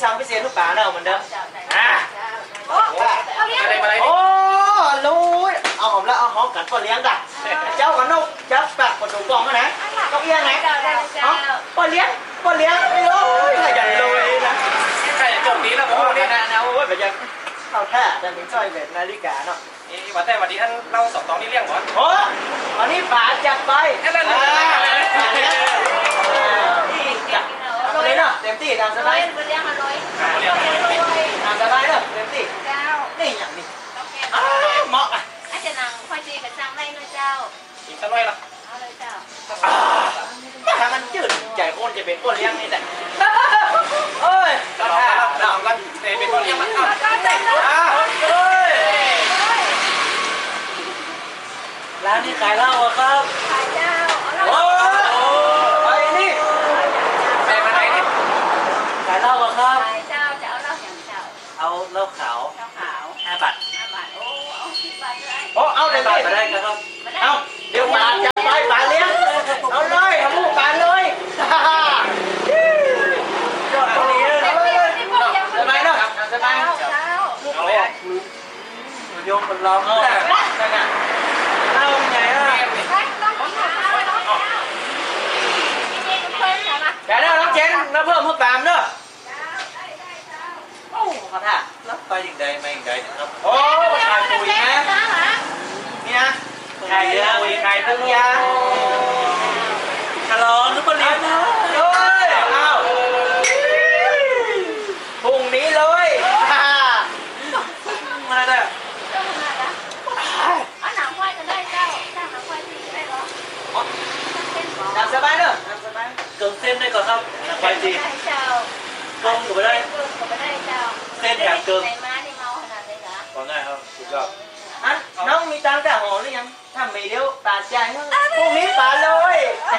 สั่งพิเศษทุกป่าเนอะเหมือนเดิมโอ้รู้เอาหอมแล้วเอาหอมกันก็เลี้ยงกันเจ้ากับนกเจ้าปากกับดูกองกันนะนกเอี้ยงไหนก็เลี้ยงโอ้ยใหญ่เลยนะใครจะจบนี้แล้วผมนี่นะโอ้ยแบบยังเข้าท่าแต่เป็นสร้อยแบบนาฬิกาเนาะวันแต่วันนี้ท่านเล่าสองตอนนี้เรื่องก่อนโอ้วันนี้ป่าจับไปนั่นเลยเลยเนาะเต็มที่ตามสบายตามสบายเนาะเต็มที่นี่อย่างนี้เหมาะอ่ะอาจารย์นางคอยจีกับจังไรนะเจ้าอีกสักหน่อยละเอาเลยเจ้าถ้ามันจืดใหญ่คนจะเป็นคนเลี้ยงนี่แหละเอ้ยเรากันเป็นคนเลี้ยงมันร้านนี้ขายเหล้าครับขายเจ้าโอ้ไอ้นี่ใส่มาไหนนี่ขายเหล้าครับขายเจ้าจะเอาเหล้าอย่างเจ้าเอาเหล้าขาว5 บาทโอ้เอา10 บาทเลยโอ้เอาเลยไปได้ครับเอาเดี๋ยวป่าจะไปป่าเลี้ยงเอาเลยทำลูกป่าเลยยอดตัวนี้เลยสบายเนาะสบายลูกเลยโยมคนร้องเอาเอาไงอ่ะเดี๋ยวน้องเจนน้าเพิ่มเพิ่มตามเนอะโอ้ขอท่าแล้วไปอย่างใดมาอย่างใดครับโอ้ชายปุ๋ยนะเนี่ยชายเรือปุ๋ยชายพึ่งยาฉลองหรือเปล่าเนี่ยเลยเอาพรุ่งนี้เลยมาเด้อเอาหนังควายก็ได้เจ้าหนังควายตีก็ได้หรอทำสบายเนอะทำสบายเกินเส้นได้ก่อนครับไปจีเจ้าเกินก็ไม่ได้เจ้าเส้นแถมเกินในม้านี่เมาขนาดไหนล่ะก็ง่ายครับสุดยอดน้องมีตังค์แต่หอหรือยังถ้ามีเดี๋ยวตาใจพรุ่งนี้ตาเลย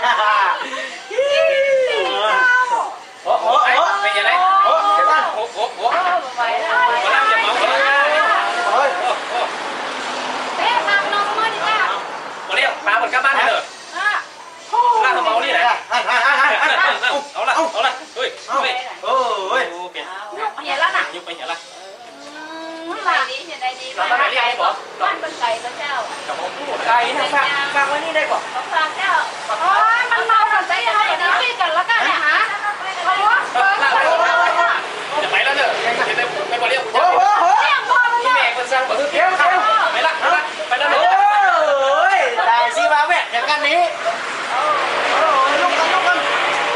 โอ้โหเป็นยังไงโอ้เดี๋ยวก่อนโอ้ไปแล้วมาแล้วจะเมาเลยเอ๊ะทางน้องมาดิจ้ามาเรียกพาคนกลับบ้านเลยล่าทำเมานี่แหละเอาละเฮ้ยโอ้ยเปลี่ยนยุบเหี้ยแล้วน่ะยุบไปเหี้ยละไปดีเหี้ยได้ดีบ้านเป็นไก่ก็เจ้าไก่นะฝากไว้นี่ได้ก่อนฝากเจ้าโอ้ยมันเมากันใจยังไงดีพี่กันแล้วกันเนี่ยฮะเอาวะจะไปแล้วเนอะไปบ่เรียกคุณโอ้โหพี่แม่คนสร้างบ่คือเที่ยวไปละไปแล้วเนอะโอ้ยได้สิมาแม่อย่างกันนี้ลุกกันลุกก่อน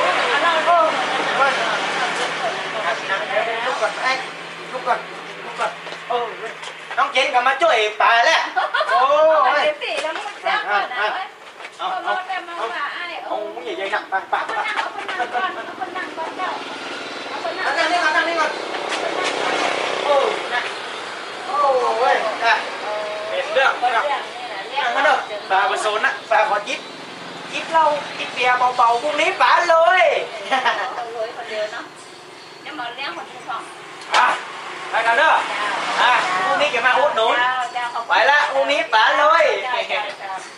น้องเจนกลับมาช่วยป่าแล้วโอ้ยตีแล้วมึงเจ้าก่อนนะเอาแต่มาว่าไอ้โอ้ยใหญ่ๆนะป่าเอาคนนั่งก่อนเจ้าเอาคนนั่งนี่ก่อนโอ้นะโอ้ยเป็นเรื่องนั่งกันเถอะป่าผสมนะป่าขอจิบเหล้าจิบเบียร์เบาๆพรุ่งนี้ป่าเลยคนเดียวเนาะจะมาเลี้ยงคนที่สองไปกันเด้อพรุ่งนี้จะมาอุดหนุนไปละพรุ่งนี้ป่าเลย